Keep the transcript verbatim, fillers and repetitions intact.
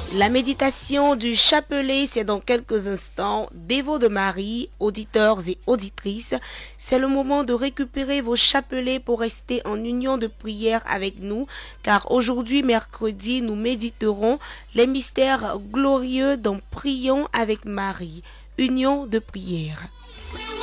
La méditation du chapelet, c'est dans quelques instants. Dévots de Marie, auditeurs et auditrices, c'est le moment de récupérer vos chapelets pour rester en union de prière avec nous, car aujourd'hui, mercredi, nous méditerons les mystères glorieux dans Prions avec Marie, union de prière.